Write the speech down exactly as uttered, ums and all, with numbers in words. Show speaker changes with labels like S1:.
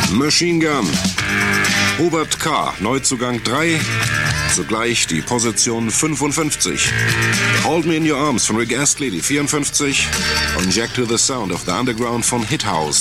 S1: Machine Gun. Hubert K., Neuzugang drei, zugleich die Position fünfundfünfzig. Hold Me in Your Arms von Rick Astley, die vierundfünfzig. Und Jack to the Sound of the Underground von Hithouse,